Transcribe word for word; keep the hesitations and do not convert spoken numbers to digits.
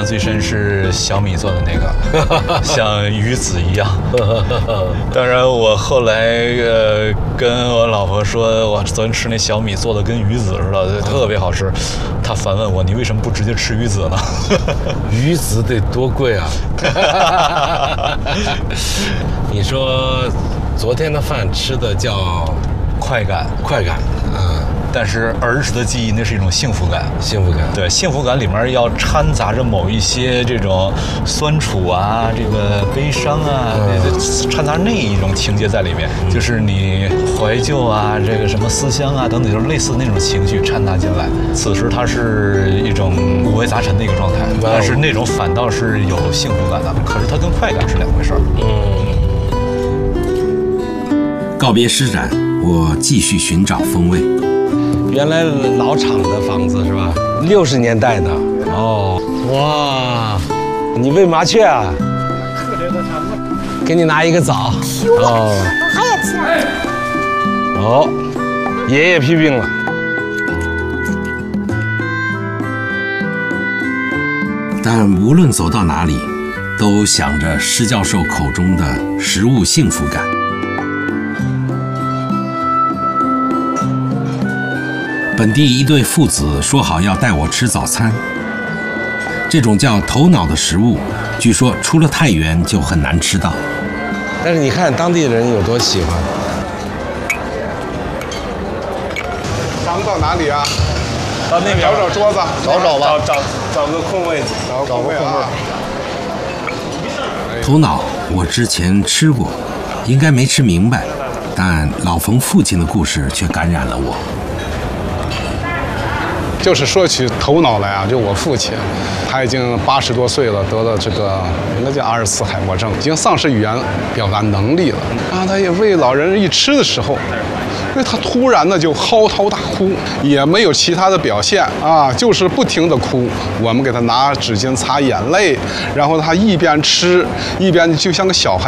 象最深是小米做的那个，像鱼子一样。当然，我后来呃跟我老婆说，我昨天吃那小米做的跟鱼子似的，特别好吃。她反问我，你为什么不直接吃鱼子呢？ 鱼子得多贵啊！你说昨天的饭吃的叫快感， 快感，嗯。 但是儿时的记忆，那是一种幸福感。 幸福感， 对，幸福感里面要掺杂着某一些这种酸楚啊，这个悲伤啊，嗯、掺杂那一种情节在里面，嗯、就是你怀旧啊，这个什么思乡啊等等，就是类似那种情绪掺杂进来。此时它是一种五味杂陈的一个状态，但是那种反倒是有幸福感的。可是它跟快感是两回事儿。 嗯。告别施展，我继续寻找风味。原来老厂的房子是吧？六十年代的哦，哇！你喂麻雀啊？给你拿一个枣。 哦，还有吃。 哦，爷爷批评了。但无论走到哪里，都想着施教授口中的食物幸福感。本地一对父子说好要带我吃早餐，这种叫头脑的食物，据说出了太原就很难吃到。但是你看当地人有多喜欢。 咱们到哪里啊？ 到那边找找桌子， 找找吧， 找找找个空位子，找个空位啊。 头脑我之前吃过，应该没吃明白，但老冯父亲的故事却感染了我。 就是说起头脑来啊，就我父亲，他已经八十多岁了，得了这个应该叫阿尔茨海默症，已经丧失语言表达能力了。然后他也喂老人一吃的时候，因为他突然的就嚎啕大哭，也没有其他的表现啊，就是不停的哭。我们给他拿纸巾擦眼泪，然后他一边吃一边就像个小孩。